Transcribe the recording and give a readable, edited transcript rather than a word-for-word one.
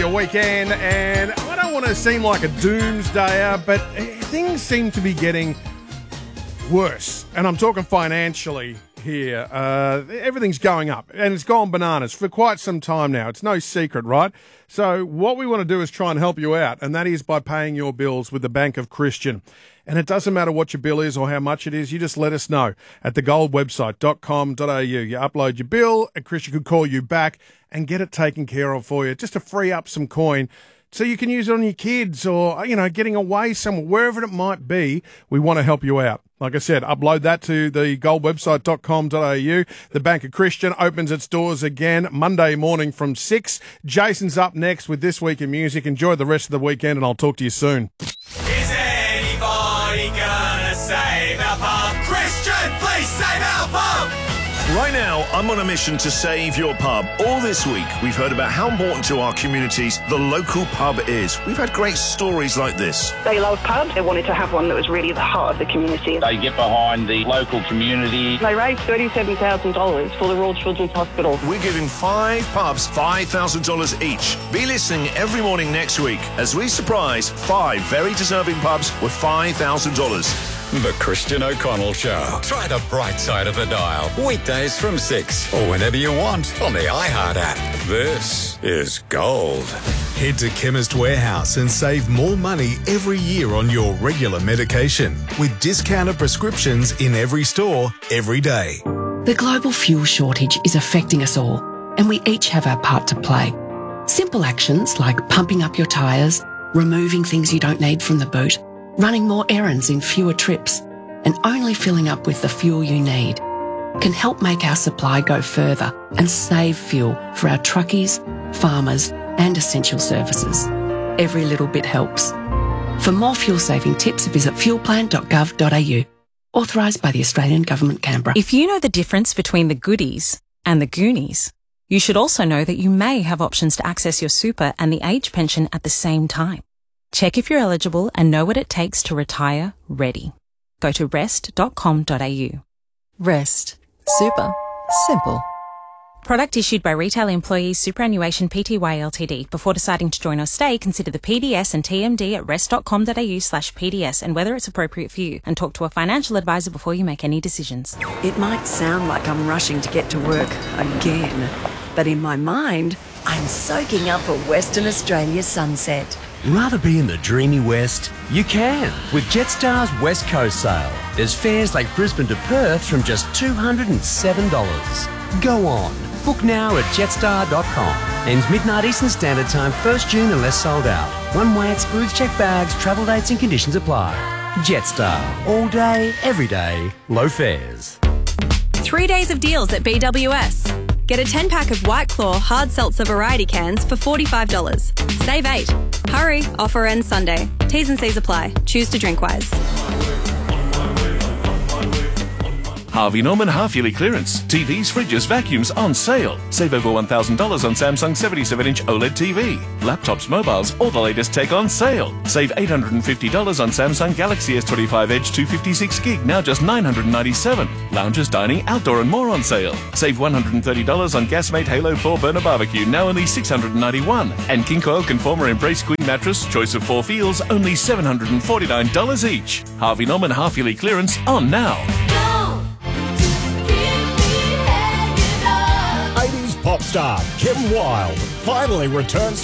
your weekend, and I don't want to seem like a doomsdayer, but things seem to be getting worse, and I'm talking financially here. Everything's going up, and it's gone bananas for quite some time now. It's no secret, right? So what we want to do is try and help you out, and that is by paying your bills with the Bank of Christian. And it doesn't matter what your bill is or how much it is, you just let us know at thegoldwebsite.com.au. You upload your bill, and Christian could call you back and get it taken care of for you, just to free up some coin so you can use it on your kids or, getting away somewhere, wherever it might be. We want to help you out. Like I said, upload that to the goldwebsite.com.au. The Bank of Christian opens its doors again Monday morning from 6. Jason's up next with This Week in Music. Enjoy the rest of the weekend, and I'll talk to you soon. Is anybody gonna save our pub? Christian, please save our pub! Right now, I'm on a mission to save your pub. All this week, we've heard about how important to our communities the local pub is. We've had great stories like this. They love pubs. They wanted to have one that was really the heart of the community. They get behind the local community. They raised $37,000 for the Royal Children's Hospital. We're giving 5 pubs $5,000 each. Be listening every morning next week as we surprise 5 very deserving pubs with $5,000. The Christian O'Connell Show. Try the bright side of the dial. Weekdays from 6 or whenever you want on the iHeart app. This is gold. Head to Chemist Warehouse and save more money every year on your regular medication with discounted prescriptions in every store, every day. The global fuel shortage is affecting us all, and we each have our part to play. Simple actions like pumping up your tyres, removing things you don't need from the boot, running more errands in fewer trips, and only filling up with the fuel you need can help make our supply go further and save fuel for our truckies, farmers, and essential services. Every little bit helps. For more fuel-saving tips, visit fuelplan.gov.au. Authorised by the Australian Government, Canberra. If you know the difference between the goodies and the Goonies, you should also know that you may have options to access your super and the age pension at the same time. Check if you're eligible and know what it takes to retire ready. Go to rest.com.au. Rest. Super. Simple. Product issued by Retail Employees Superannuation Pty Ltd. Before deciding to join or stay, consider the PDS and TMD at rest.com.au/PDS and whether it's appropriate for you, and talk to a financial advisor before you make any decisions. It might sound like I'm rushing to get to work again, but in my mind, I'm soaking up a Western Australia sunset. Rather be in the dreamy West? You can with Jetstar's West Coast sale. There's fares like Brisbane to Perth from just $207. Go on. Book now at jetstar.com. Ends midnight Eastern Standard Time, 1st June unless sold out. One way at Spoods, check bags, travel dates and conditions apply. Jetstar. All day, every day, low fares. 3 days of deals at BWS. Get a 10-pack of White Claw hard seltzer variety cans for $45. Save 8. Hurry, offer ends Sunday. T's and C's apply. Choose to drink wise. Harvey Norman half-yearly clearance. TVs, fridges, vacuums on sale. Save over $1,000 on Samsung 77-inch OLED TV. Laptops, mobiles, all the latest tech on sale. Save $850 on Samsung Galaxy S25 Edge 256 gig, now just $997. Lounges, dining, outdoor and more on sale. Save $130 on Gasmate Halo 4 Burner Barbecue, now only $691. And King Coil Conformer Embrace Queen Mattress, choice of 4 feels, only $749 each. Harvey Norman half-yearly clearance on now. Pop star Kim Wilde finally returns